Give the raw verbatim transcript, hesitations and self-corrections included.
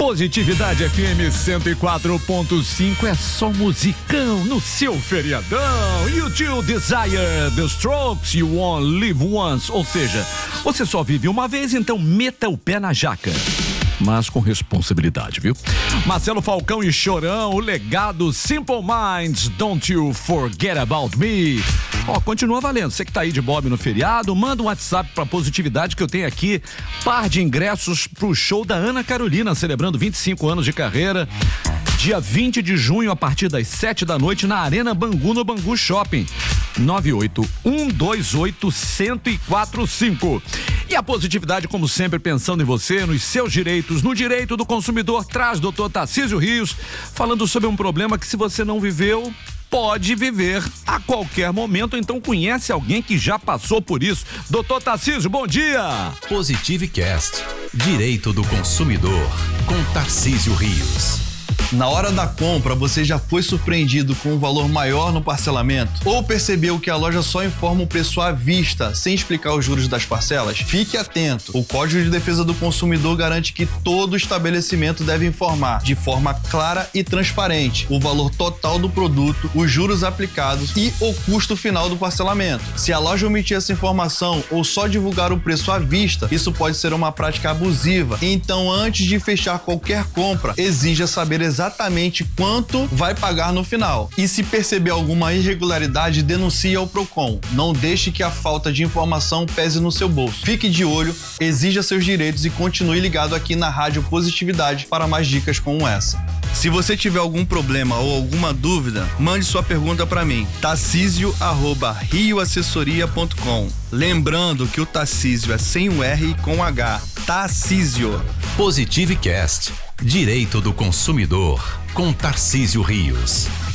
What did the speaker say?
Positividade F M cento e quatro ponto cinco é só musicão no seu feriadão. You do desire the strokes, you won't live once. Ou seja, você só vive uma vez, então meta o pé na jaca. Mas com responsabilidade, viu? Marcelo Falcão e Chorão, o legado Simple Minds, Don't You Forget About Me. Ó, continua valendo. Você que tá aí de bob no feriado, manda um WhatsApp pra Positividade que eu tenho aqui par de ingressos pro show da Ana Carolina, celebrando vinte e cinco anos de carreira. Dia vinte de junho, a partir das sete da noite, na Arena Bangu, no Bangu Shopping. nove oito um dois oito um zero quatro cinco. E a Positividade, como sempre, pensando em você, nos seus direitos, no direito do consumidor, traz doutor Tarcísio Rios, falando sobre um problema que, se você não viveu, pode viver a qualquer momento, então conhece alguém que já passou por isso. doutor Tarcísio, bom dia! Positivecast, Direito do Consumidor, com Tarcísio Rios. Na hora da compra, você já foi surpreendido com um valor maior no parcelamento? Ou percebeu que a loja só informa o preço à vista, sem explicar os juros das parcelas? Fique atento! O Código de Defesa do Consumidor garante que todo estabelecimento deve informar, de forma clara e transparente, o valor total do produto, os juros aplicados e o custo final do parcelamento. Se a loja omitir essa informação ou só divulgar o preço à vista, isso pode ser uma prática abusiva. Então, antes de fechar qualquer compra, exija saber exatamente exatamente quanto vai pagar no final. E se perceber alguma irregularidade, denuncie ao Procon. Não deixe que a falta de informação pese no seu bolso. Fique de olho, exija seus direitos e continue ligado aqui na Rádio Positividade para mais dicas como essa. Se você tiver algum problema ou alguma dúvida, mande sua pergunta para mim, tarcísio arroba rioassessoria ponto com. Lembrando que o Tarcísio é sem o R e com H. Tarcísio. Positivecast, Direito do Consumidor, com Tarcísio Rios.